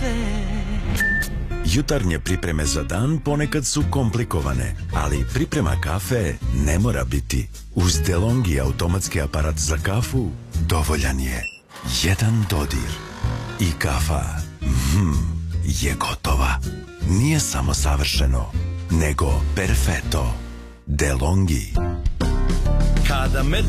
kafe. Jutarnje pripreme za dan ponekad su komplikovane, ali priprema kafe ne mora biti. Uz DeLonghi automatski aparat za kafu dovoljan je jedan dodir i kafa je gotova. Nije samo savršeno, nego perfetto. DeLonghi. Kada me